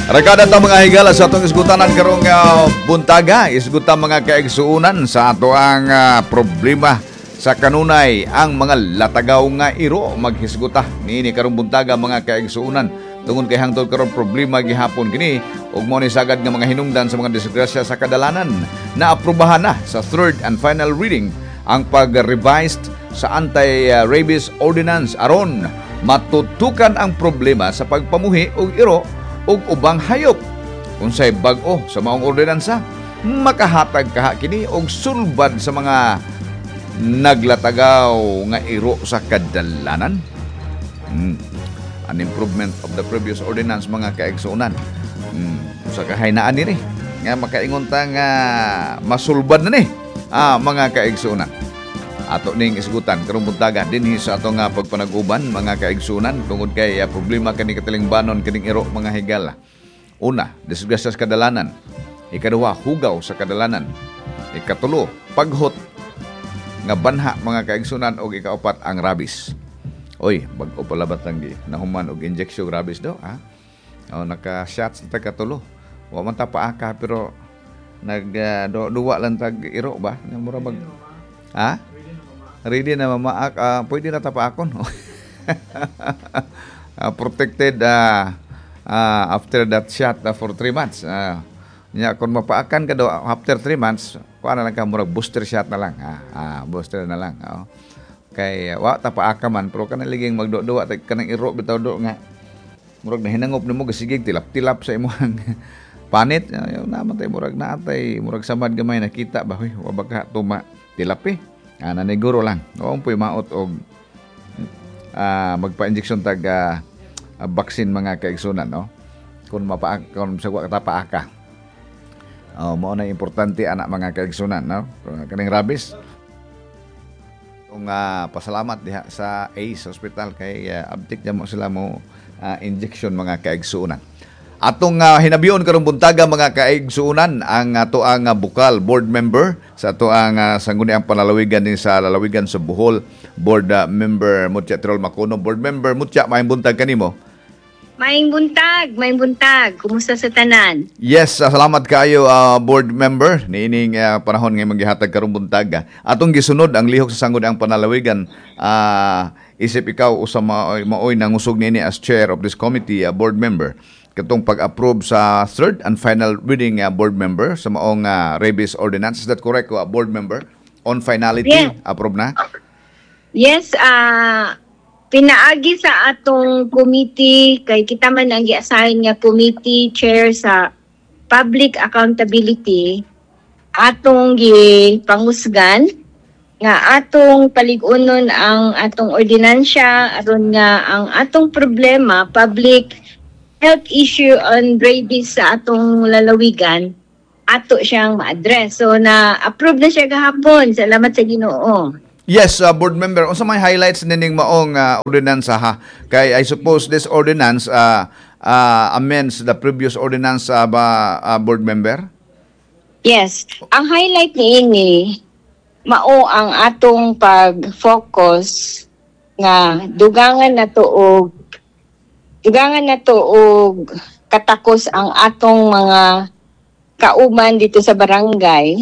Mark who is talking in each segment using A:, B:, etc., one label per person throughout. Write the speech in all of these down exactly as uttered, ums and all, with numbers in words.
A: Rekada ta mga higala sa atong isgutanan karong uh, buntaga, isgutan mga kaigsuunan sa ato ang uh, problema sa kanunay ang mga latagaw nga iro maghisguta niini karong buntaga mga kaigsuunan tungod kay hangtod karon problema gihapon kini ug mo ni sagad nga mga hinungdan sa mga disgrasya sa kadalanan na aprubahan na sa third and final reading ang pag-revised sa anti-rabies ordinance aron matutukan ang problema sa pagpamuhi og iro ug ubang hayop. Unsay bag-o sa maong ordinansa, makahatag kaha kini og sulbad sa mga naglatagaw nga iro sa kadalanan. Hmm. An improvement of the previous ordinance mga kaigsuunan. Hmm. Sa kahaynaan nini nga makaingon ta nga masulbad na ni ah, mga kaigsuunan. Ato ning isgutan karong buntaga dinhi sa ato nga pagpanag-uban mga kaigsunan tungod kay uh, problema kani katilingbanon kining iro mga higala. Una, disgrasya sa kadalanan. Ikaduha, hugaw sa kadalanan. Ikatulo, paghot nga banha mga kaigsunan og ikaapat ang rabies. Oy, bag-o pala batang gi nahuman og injection rabies do, ha? O naka-shots ta katulo. Wa man ta paaka pero nag uh, do, duwa lang tag iro ba? Nga mura bag ha? Ready na mamaak, uh, pwede na tapaakon. uh, protected uh, uh, after that shot uh, for three months. Uh, nya kung mapaakan ka do after three months, kuha na lang ka murag booster shot na lang. Ah, uh, booster na lang. Oh. Kay uh, wa tapaaka man pero kana liging magdo-duwa kanang iro bitaw do nga. Murag na hinangop nimo gasigig tilap-tilap sa imong panit. Uh, naman tay murag naatay, murag samad gamay nakita ba hoy, wa baka tuma tilap eh. Ah, naniguro lang. Noong po'y maot og uh, magpa-injection tag uh, uh, vaccine mga kaigsunan, no? Kung mapa kung sagwa ka paaka. Oh, mao na importante anak mga kaigsunan, no? Kaning rabies. Kung uh, pasalamat diha sa Ace Hospital kay uh, abtik mo sila mo uh, injection mga kaigsunan. Atong uh, hinabiyon karong buntaga mga kaigsuunan ang ato ang uh, bukal board member sa ato ang uh, sangguniang panlalawigan din sa lalawigan sa Bohol, board uh, member Mutya Tirol Macuno. Board member Mutya, maayong buntag kanimo.
B: Maayong buntag, maayong buntag. Kumusta sa tanan?
A: Yes, uh, salamat kayo uh, board member niining uh, panahon nga maghihatag karong buntaga. Atong gisunod ang lihok sa sangguniang panlalawigan. Uh, isip ikaw usa maoy, maoy nangusog niini as chair of this committee, uh, board member. Katong pag-approve sa third and final reading uh, board member sa maong uh, rabies ordinance. Is that correct, uh, board member? On finality,
B: yeah.
A: Approve na?
B: Yes, uh, pinaagi sa atong committee, kay kita man ang i-assign nga committee chair sa public accountability, atong gipangusgan nga atong paligunon ang atong ordinansya aron nga ang atong problema, public health issue on rabies sa atong lalawigan, ato siyang ma-address. So, na-approve na siya kahapon. Salamat sa Ginoo.
A: Yes, uh, board member. Unsa may highlights nining maong uh, ordinance ha? Kay I suppose this ordinance uh, uh, amends the previous ordinance uh, ba, uh, board member?
B: Yes. Ang highlight niini, mao ang atong pag-focus nga dugangan na to og Dugangan na to og katakos ang atong mga kauman dito sa barangay.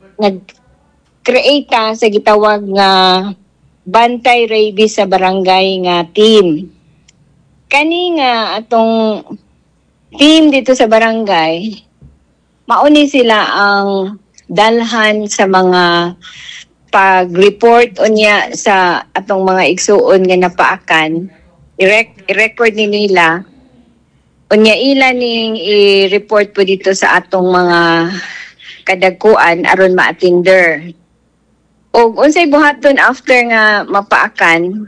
B: Nag-create sa gitawag nga Bantay Rabies sa barangay nga team. Kani nga atong team dito sa barangay, mauni sila ang dalhan sa mga pag-report unya sa atong mga igsuon nga napaakan. I-rec- i-record ni nila unya ila ning i-report po dito sa atong mga kadagkuan aron ma-attender. Og unsay buhaton after nga mapaakan,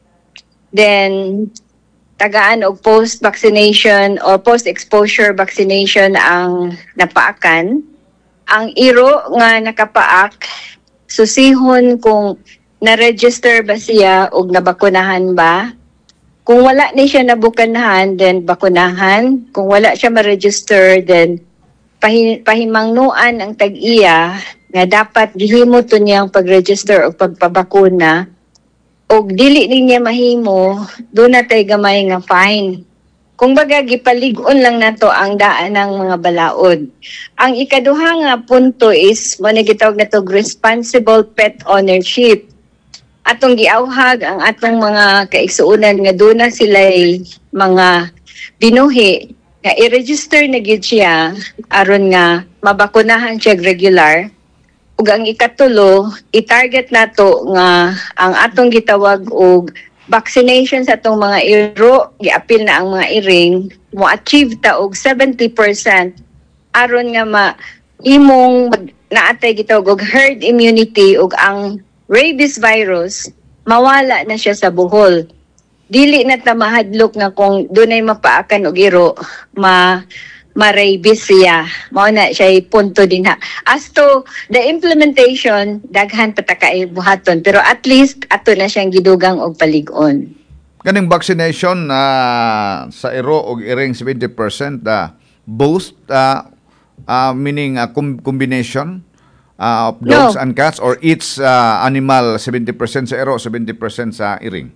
B: then tagaan og post-vaccination or post-exposure vaccination ang napaakan. Ang iro nga nakapaak, susihon kung na-register ba siya og nabakunahan ba. Kung wala ni siya nabukanahan, then bakunahan. Kung wala siya ma-register, then pahi- pahimangnuan ang tag-iya nga dapat gihimo to niyang pag-register o pagpabakuna. O dili niya mahimo, doon na tayo gamay nga fine. Kung baga, gipalig-on lang nato ang daan ng mga balaod. Ang ikaduha nga punto is, mo na gitawag na to, responsible pet ownership. Atong giawhag ang atong mga kaigsuunan nga doon na sila'y mga binuhi nga i-register na gid siya aron nga mabakunahan siya regular. Ug ang ikatulo, i-target nato nga ang atong gitawag og vaccination sa atong mga iro, giapil na ang mga iring, mo achieve ta og seventy percent aron nga ma imong naatay gitawag og herd immunity ug ang rabies virus mawala na siya sa buhol. Dili na ta mahadlok nga kung dunay mapaakan og iro ma ma-rabies siya. Mao na siya punto din ha. As to the implementation, daghan pa ta kay buhaton, pero at least ato na siyang gidugang og palig-on.
A: Kaning vaccination uh, sa iro og iring seventy percent uh, boost uh, uh, meaning uh, com- combination uh, of dogs
B: No.
A: and cats, or each uh, animal seventy percent sa iro, seventy percent sa iring?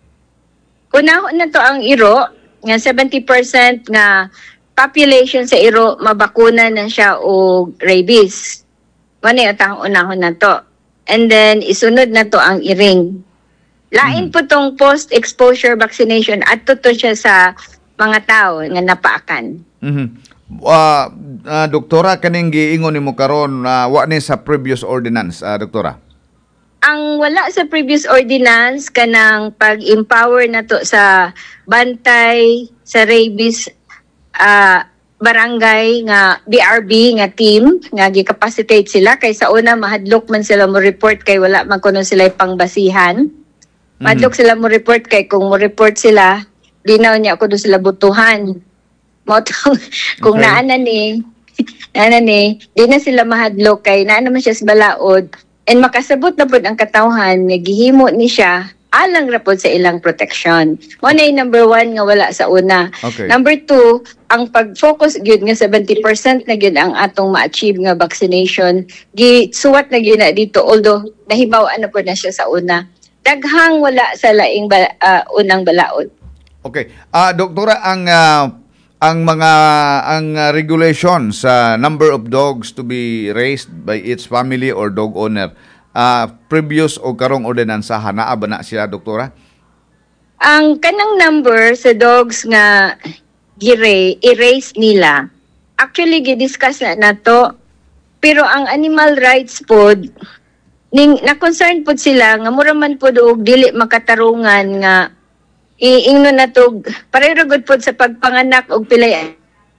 B: Kunahon na to ang iro, nga seventy percent nga population sa iro, mabakuna na siya og rabies. Mani atang unahon na to. And then, isunod na to ang iring. Lain po tong post-exposure vaccination at to siya sa mga tao nga napaakan.
A: Mhm. Uh, uh, doktora, kaning giingon nimo karon uh, wa ni sa previous ordinance, uh, doktora?
B: Ang wala sa previous ordinance kanang pag-empower na to sa bantay sa rabies uh, barangay nga B R B nga team nga gi-capacitate sila kay sa una mahadlok man sila mo report kay wala man kuno sila pangbasihan. Mahadlok sila mo report kay kung mo report sila dinaw niya kuno sila butuhan. Mo kung
A: Okay.
B: naana ni naana ni di na sila mahadlok kay naa naman siya sa balaod and makasabot na pud ang katawhan nga gihimo ni siya alang ra pod sa ilang protection. Mo na yung number one nga wala sa una.
A: Okay.
B: Number two, ang pag-focus gyud nga seventy percent na gyud ang atong ma-achieve nga vaccination, gisuwat na gyud na dito although nahibaw-an na pod na siya sa una. Daghang wala sa laing bala, ah, unang balaod.
A: Okay. Ah, doktora, ang ah, ang mga ang ah, regulation sa number of dogs to be raised by each family or dog owner, ah, previous o karong ordinansa naa ba na siya, doktora?
B: Ang kanang number sa dogs nga gire erase nila. Actually gidiscuss na nato pero ang animal rights pod ning na concern pod sila nga mura man pod og dili makatarungan nga iingno na to pareho gud pod sa pagpanganak og pilay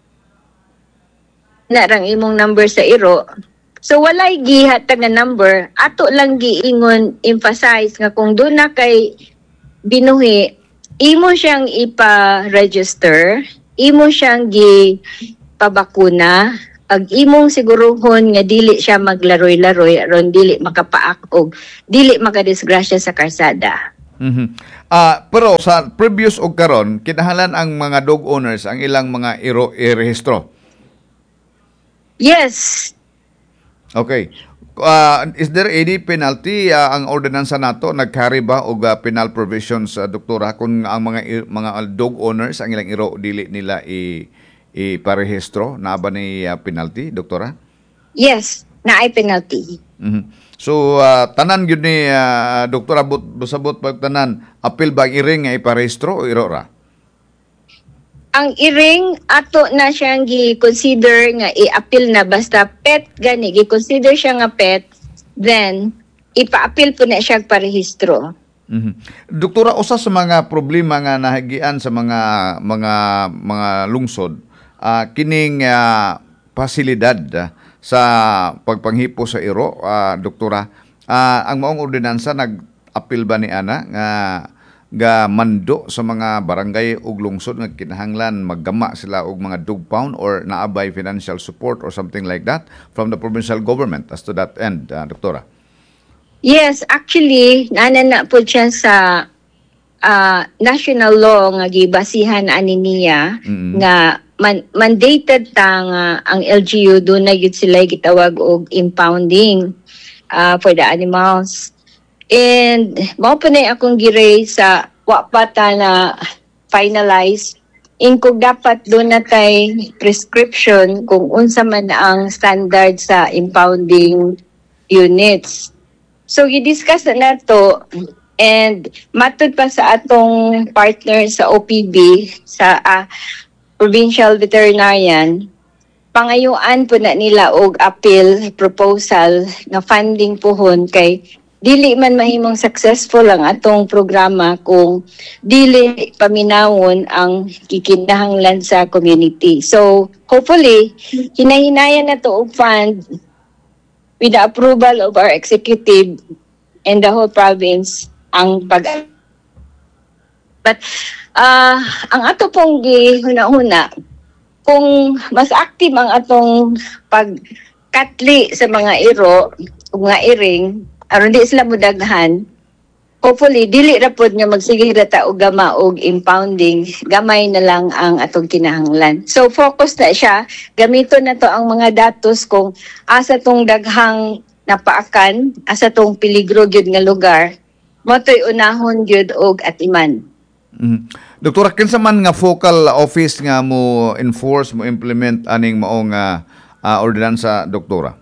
B: na rang imong number sa iro. So walay gihatag nga number, ato lang giingon emphasize nga kung doon na kay binuhi, imo siyang ipa-register, imo siyang gi pabakuna, ag imong siguruhon nga dili siya maglaroy-laroy aron dili makapaak og dili makadisgrasya sa karsada.
A: Mhm. Ah, pero sa previous o karon kinahanglan ang mga dog owners ang ilang mga iro irehistro.
B: Yes,
A: Okay. Uh, is there any penalty uh, ang ordinansa nato nagcarry ba og uh, penal provisions, uh, doktora, kung ang mga i- mga dog owners ang ilang iro dili nila i iparehistro, na ba ni uh, penalty, doktora?
B: yes, naay penalty.
A: Mhm. So uh, tanan gyud ni uh, doktora but busabot pag tanan apil ba ang iring nga iparehistro o iro ra?
B: Ang iring ato na siyang gi-consider nga i-appeal na basta pet gani gi-consider siya nga pet, then ipa-appeal po na siya parehistro.
A: Mhm. Doktora, usa sa mga problema nga nahagian sa mga mga mga lungsod, ah, kining ah, pasilidad ah, sa pagpanghipo sa iro, ah, doktora, ah, ang maong ordinansa nag-apil ba ni ana nga ga mando sa mga barangay ug lungsod nga kinahanglan maggama sila og mga dog pound or naabay financial support or something like that from the provincial government as to that end, ah, doktora?
B: Yes, actually nana na po siya sa ah, national law nga gibasihan ani niya
A: Mhm.
B: nga man- mandated ta nga ang L G U do na gyud sila gitawag og impounding ah, for the animals. And mao pa na akong giray sa wa pa ta na finalize Ingkog dapat doon na tay prescription kung unsa man ang standard sa impounding units. So i-discuss na nato and matud pa sa atong partner sa O P B sa uh, Provincial Veterinarian, pangayuan po na nila og appeal proposal na funding pohon kay dili man mahimong successful ang atong programa kung dili paminawon ang kikinahanglan sa community. So, hopefully, hinahinayan na to og fund with the approval of our executive and the whole province ang pag But uh, ang ato pong gihuna-huna, kung mas active ang atong pagkatli sa mga iro o mga iring, aron di sila mudaghan, hopefully, dili ra pod nga magsige rata og gama og impounding, gamay na lang ang atong kinahanglan. So, focus na siya, gamiton na to ang mga datos kung asa tong daghang napaakan, asa tong peligro gyud nga lugar, motoy unahon gyud og atiman.
A: Mm. Doktora, kinsa man nga focal office nga mo enforce, mo implement aning maong uh, uh, ordinansa, doktora?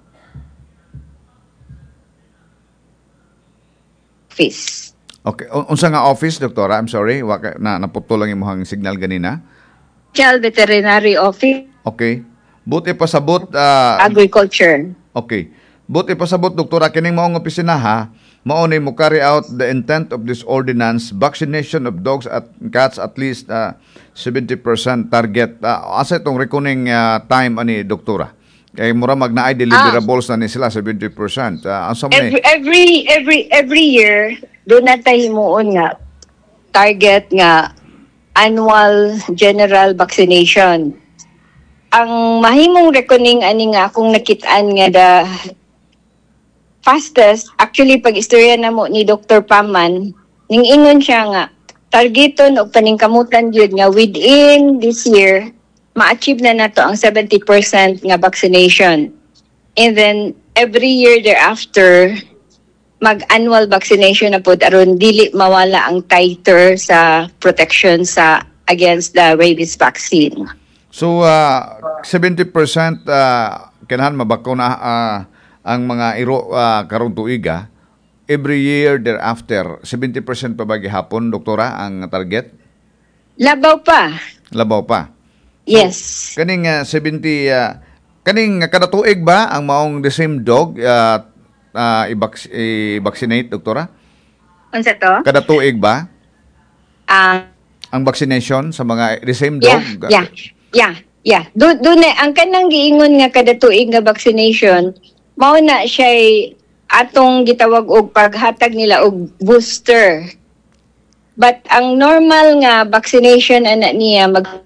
B: Office.
A: Okay. Unsa nga office, doktora? I'm sorry, waka, na naputol lang imong signal ganina.
B: Provincial Veterinary Office.
A: Okay. Buti pasabot uh,
B: Agriculture.
A: Okay. Buti pasabot, doktora, kining maong opisina ha, mao ni mo carry out the intent of this ordinance, vaccination of dogs at cats at least uh, seventy percent target. Uh, asa itong reckoning uh, time ani, doktora? Kay mura magnaay deliverables ah. na ni sila seventy percent. Uh, asa man
B: every, every every every year do na tayo himuon nga target nga annual general vaccination. Ang mahimong reckoning ani nga kung nakitaan nga the fastest, actually pag istorya na mo ni Doctor Paman, ning ingon siya nga targeton og paningkamutan gyud nga within this year ma-achieve na nato ang seventy percent nga vaccination. And then, every year thereafter, mag-annual vaccination na po aron dili mawala ang titer sa protection sa against the rabies vaccine.
A: So, uh, seventy percent uh, kanahan mabakuna uh, ang mga iro uh, karong tuiga. Every year thereafter, seventy percent pa ba gihapon, doktora, ang target?
B: Labaw pa.
A: Labaw pa.
B: Yes.
A: So, kaning uh, seventy uh, kaning uh, kada tuig ba ang maong the same dog uh, uh, i-vac- i-vaccinate, doktora?
B: Unsa to?
A: Kada tuig ba?
B: Ah, uh,
A: ang vaccination sa mga the same
B: yeah,
A: dog?
B: yeah, yeah, yeah. Do do na ang kanang giingon nga kada tuig nga vaccination, mao na siya atong gitawag og paghatag nila og booster. But ang normal nga vaccination ana niya mag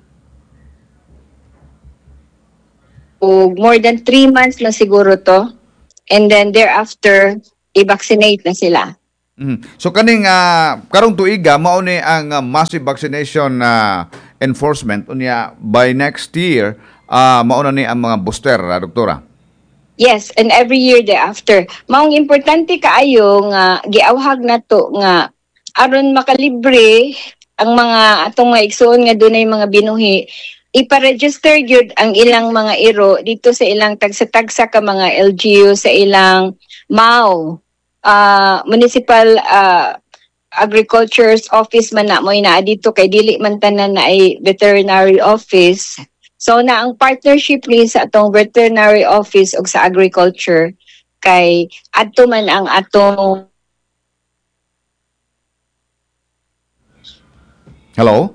B: o more than three months na siguro to. And then thereafter, i-vaccinate na sila.
A: Mm. So kaning uh, karong tuiga mao ni ang uh, massive vaccination uh, enforcement unya by next year uh, mao na ni ang mga booster, uh, doktora.
B: Yes, and every year thereafter. Maong importante kaayo nga giawhag nato nga aron makalibre ang mga atong mga igsoon nga dunay mga binuhi, ipa-register gyud ang ilang mga iro dito sa ilang tagsa-tagsa ka mga L G U sa ilang M A O, uh, Municipal uh, Agriculture's Office man na mo ina dito kay dili man tanan na ay veterinary office. So na ang partnership ni sa atong veterinary office ug sa agriculture kay adto man ang atong
A: Hello?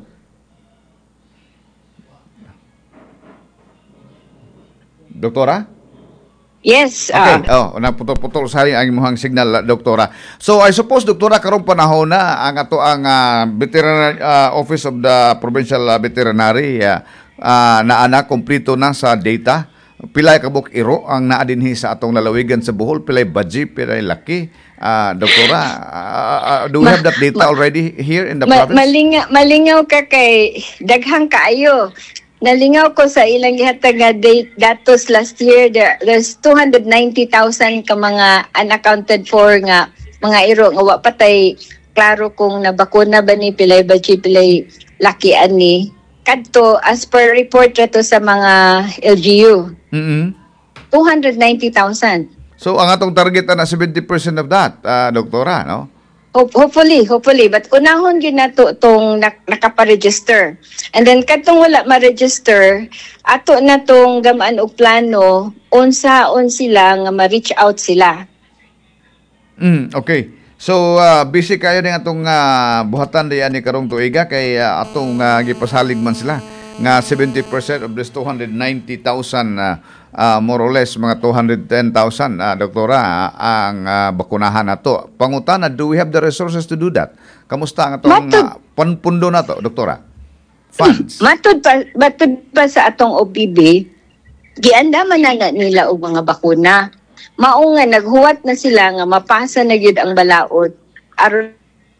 A: Doktora?
B: Yes.
A: Okay.
B: Uh,
A: oh, naputol-putol sa ang imong signal, doktora. So I suppose, doktora, karong panahon na ang ato ang uh, veterinary uh, Office of the Provincial uh, Veterinary uh, uh, na ana kompleto na sa data. Pilay kabuk iro ang naa dinhi sa atong lalawigan sa Bohol, pilay baji, pilay laki. Uh, doktora, uh, uh, do we have that data already here in the
B: ma-
A: province?
B: Malingaw, malingaw ka kay daghang kaayo. Nalingaw ko sa ilang gihatag nga date datos last year, there, there's two hundred ninety thousand ka mga unaccounted for nga mga iro nga wa patay klaro kung nabakuna ba ni pilay bachi pilay laki ani. kadto as per report to sa mga L G U,
A: Mm-mm.
B: two hundred ninety thousand.
A: So ang atong target na seventy percent of that, ah, doktora, no?
B: Hope, hopefully, hopefully. But unahon yun na to, tong nak, nakaparegister. And then, katong wala ma-register, ato na tong gamaan og plano, unsaon sila nga ma-reach out sila.
A: Mm, okay. So uh, busy kayo ning atong uh, buhatan diyan ni karong tuiga kay uh, atong uh, gipasalig man sila nga seventy percent of this two hundred ninety thousand uh, uh, more or less mga two hundred ten thousand uh, doktora uh, ang uh, bakunahan nato. Pangutana, do we have the resources to do that? Kamusta ang atong uh, panpundo nato, doktora? Funds.
B: Matud pa, matud pa sa atong O P B, giandaman na, na nila og mga bakuna. Mao nga naghuwat na sila nga mapasa na gyud ang balaod aron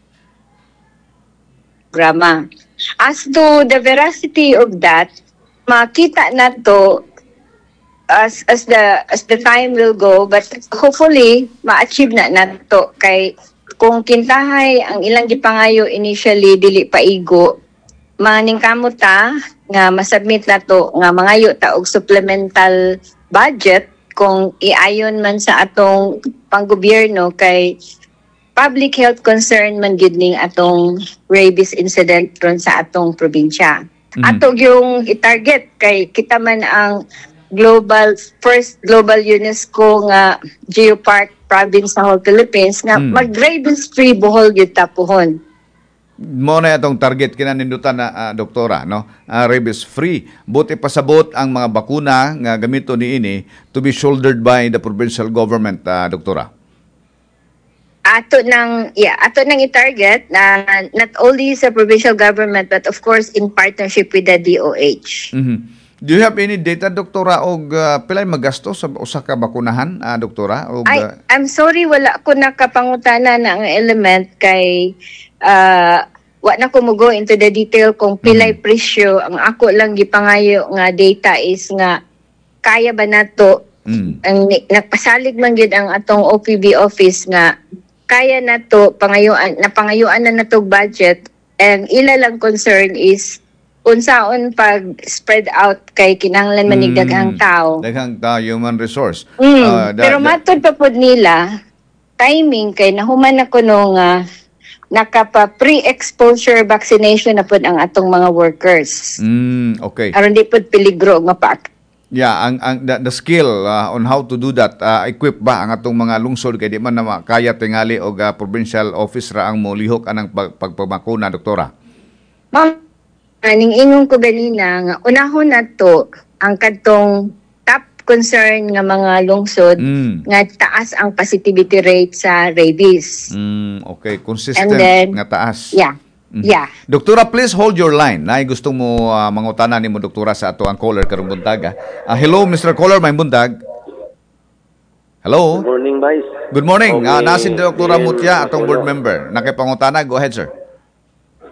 B: programa. As to the veracity of that, makita na to as as the as the time will go, but hopefully ma-achieve na nato kay kung kintahay ang ilang gipangayo initially dili paigo, maning kamuta nga masubmit na to nga mangayo ta og supplemental budget kung iayon man sa atong panggobyerno kay public health concern man gid ning atong rabies incident ron sa atong probinsya.
A: Mhm.
B: Ato yung i-target kay kita man ang global first global UNESCO nga geopark province sa whole Philippines nga
A: Mm.
B: mag-rabies free Bohol gyud ta pohon.
A: Mo na atong target kinanindutan na ah, doktora, no? Ah, rabies free. Buti pasabot ang mga bakuna nga gamito niini to be shouldered by the provincial government, ah, doktora.
B: Ato nang yeah, ato nang i-target na not only sa provincial government but of course in partnership with the D O H.
A: Mhm. Do you have any data, doktora, og uh, pilay magasto sa usa ka bakunahan, ah, doktora? Og,
B: Ay,
A: ah,
B: I'm sorry wala ko nakapangutana na ang element kay uh, wa na ko mo go into the detail kung pilay presyo. Ang ako lang gipangayo nga data is nga kaya ba nato
A: mm,
B: ang ni- nagpasalig man gid ang atong O P B office nga kaya na to pangayuan na pangayuan na natog budget, and ila lang concern is unsaon pag spread out kay kinahanglan man
A: Mm.
B: daghang tao.
A: daghang ta human resource.
B: Mm,
A: Ah, da-
B: pero
A: da-
B: matod pa pod nila timing kay nahuman na kuno nga nakapa pre-exposure vaccination na pod ang atong mga workers.
A: Mm, okay.
B: Aron di pod peligro nga pa.
A: Yeah, ang ang the, the skill uh, on how to do that, uh, equip ba ang atong mga lungsod kay di man na kaya tingali og uh, provincial office ra ang molihok anang pag, pagpabakuna, doktora?
B: Ma'am, aning ingon ko ganina nga unahon na to ang kadtong top concern nga mga lungsod
A: Mm.
B: nga taas ang positivity rate sa rabies.
A: Mm, okay, consistent
B: And then,
A: nga taas.
B: Yeah.
A: Mhm.
B: Yeah.
A: Doktora, please hold your line. Nay gusto mo uh, mangutana nimo, doktora, sa ato ang caller karong buntaga. Uh, hello, Mister Caller, may buntag. Hello.
C: Good morning, Vice.
A: Good morning.
C: Okay.
A: Uh, nasi Doktora
C: Again,
A: Mutya, atong board
C: Apollo.
A: member. Nakipangutana, go ahead, sir.